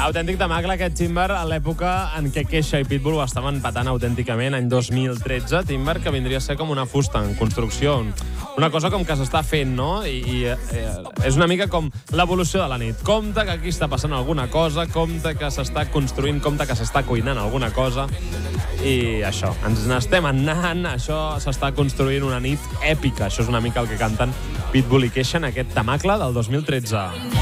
Autèntic temacle aquest Timber a l'època en què Kesha i Pitbull ho estaven patant autènticament, any 2013. Timber, que vindria a ser com una fusta en construcció, una cosa com que s'està fent, no? I és una mica com l'evolució de la nit. Compte que aquí està passant alguna cosa, compte que s'està construint, compte que s'està cuinant alguna cosa. I això, ens n'estem anant, això s'està construint una nit èpica. Això és una mica el que canten Pitbull i Kesha en aquest temacle del 2013.